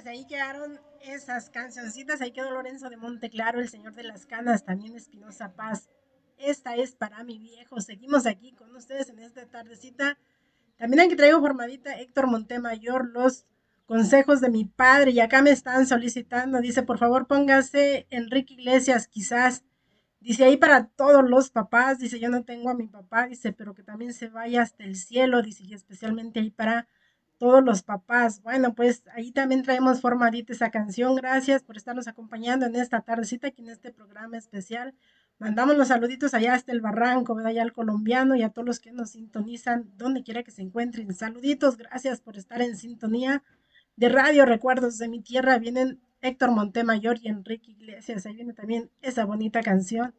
ahí quedaron esas cancioncitas, ahí quedó Lorenzo de Monteclaro, el señor de las canas, también Espinosa Paz. Esta es para mi viejo. Seguimos aquí con ustedes en esta tardecita. También aquí traigo formadita Héctor Montemayor, los consejos de mi padre. Y acá me están solicitando, dice, por favor póngase Enrique Iglesias, quizás. Dice ahí para todos los papás, dice, yo no tengo a mi papá, dice, pero que también se vaya hasta el cielo, dice, y especialmente ahí para todos los papás. Bueno, pues ahí también traemos formadita esa canción. Gracias por estarnos acompañando en esta tardecita, aquí en este programa especial. Mandamos los saluditos allá hasta el barranco, ¿verdad? Allá al colombiano y a todos los que nos sintonizan, donde quiera que se encuentren. Saluditos, gracias por estar en sintonía de Radio Recuerdos de mi Tierra. Vienen Héctor Montemayor y Enrique Iglesias. Ahí viene también esa bonita canción.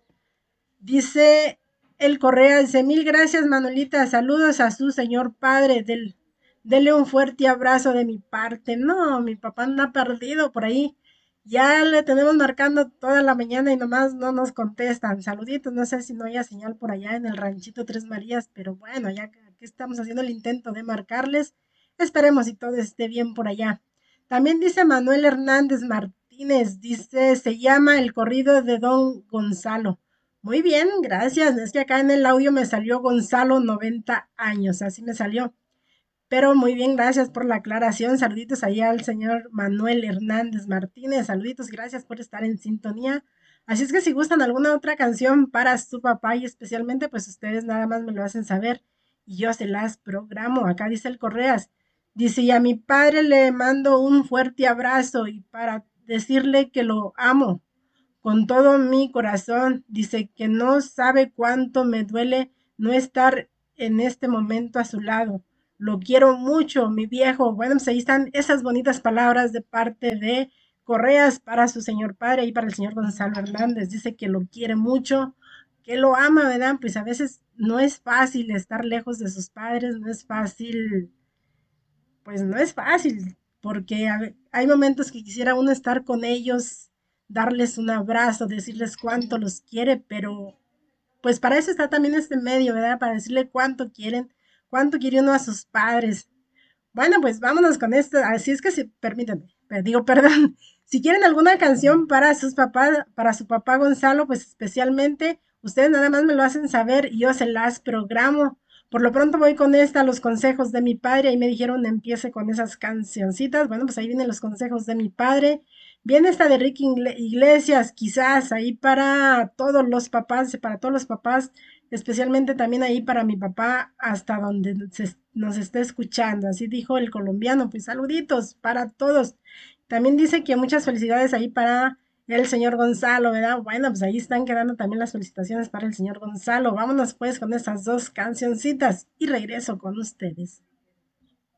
Dice el Correa, dice, mil gracias Manuelita, saludos a su señor padre, dele un fuerte abrazo de mi parte. No, mi papá no ha perdido por ahí. Ya le tenemos marcando toda la mañana y nomás no nos contestan. Saluditos, no sé si no haya señal por allá en el ranchito Tres Marías, pero bueno, ya que aquí estamos haciendo el intento de marcarles, esperemos si todo esté bien por allá. También dice Manuel Hernández Martínez, dice, se llama El corrido de Don Gonzalo. Muy bien, gracias. Es que acá en el audio me salió Gonzalo 90 años, así me salió. Pero muy bien, gracias por la aclaración. Saluditos allá al señor Manuel Hernández Martínez. Saluditos, gracias por estar en sintonía. Así es que si gustan alguna otra canción para su papá y especialmente, pues ustedes nada más me lo hacen saber y yo se las programo. Acá dice el Correas. Dice, y a mi padre le mando un fuerte abrazo y para decirle que lo amo con todo mi corazón. Dice que no sabe cuánto me duele no estar en este momento a su lado. Lo quiero mucho, mi viejo. Bueno, pues ahí están esas bonitas palabras de parte de Correas para su señor padre y para el señor Gonzalo Hernández. Dice que lo quiere mucho, que lo ama, ¿verdad? Pues a veces no es fácil estar lejos de sus padres, no es fácil, pues no es fácil, porque hay momentos que quisiera uno estar con ellos, darles un abrazo, decirles cuánto los quiere, pero pues para eso está también este medio, ¿verdad? Para decirle cuánto quieren, cuánto quiere uno a sus padres. Bueno, pues vámonos con esto. Así es que si, permítanme, digo, perdón. Si quieren alguna canción para sus papás, para su papá Gonzalo, pues especialmente, ustedes nada más me lo hacen saber y yo se las programo. Por lo pronto voy con esta, los consejos de mi padre. Ahí me dijeron empiece con esas cancioncitas. Bueno, pues ahí vienen los consejos de mi padre. Viene esta de Ricky Iglesias, quizás ahí para todos los papás, especialmente también ahí para mi papá, hasta donde nos esté escuchando. Así dijo el colombiano, pues saluditos para todos. También dice que muchas felicidades ahí para el señor Gonzalo, ¿verdad? Bueno, pues ahí están quedando también las felicitaciones para el señor Gonzalo. Vámonos pues con esas dos cancioncitas y regreso con ustedes.